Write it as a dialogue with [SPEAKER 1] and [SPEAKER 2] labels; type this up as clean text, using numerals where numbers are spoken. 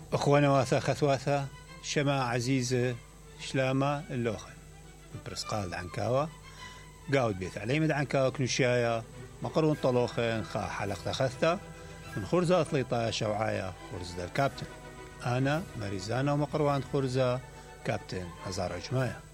[SPEAKER 1] أخوانا واثا خثواثا شما عزيزة شلاما اللوخن برسقال عنكاوا قاود بيت علي مد عنكاوا كنشايا مقرون طلوخن خا حلقة خثتا من خرزة 13 وعايا خرزة الكابتن أنا ماريزانا ومقروان خرزة كابتن هزار عجمايا.